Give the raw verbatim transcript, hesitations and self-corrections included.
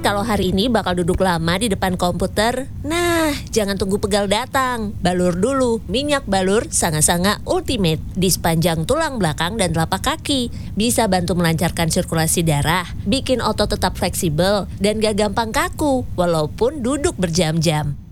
kalau hari ini bakal duduk lama di depan komputer, nah jangan tunggu pegal datang. Balur dulu minyak balur Sanga-Sanga Ultimate di sepanjang tulang belakang dan telapak kaki. Bisa bantu melancarkan sirkulasi darah, bikin otot tetap fleksibel dan gak gampang kaku walaupun duduk berjam-jam.